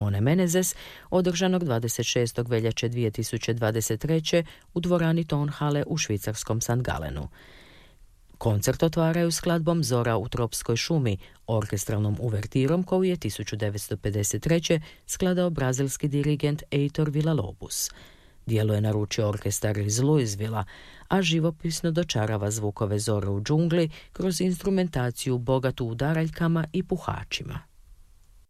One Menezes, održanog 26. veljače 2023. u dvorani Tonhale u švicarskom St. Galenu. Koncert otvaraju skladbom Zora u tropskoj šumi, orkestralnom uvertirom koju je 1953. skladao brazilski dirigent Heitor Villa-Lobos. Dijelo je naručio orkestar iz Louisvilla, a živopisno dočarava zvukove zore u džungli kroz instrumentaciju bogatu udaraljkama i puhačima.